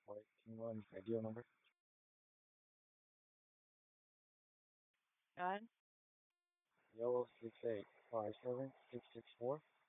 Alright, can you run ideal number? Go ahead. Yellow 6857664.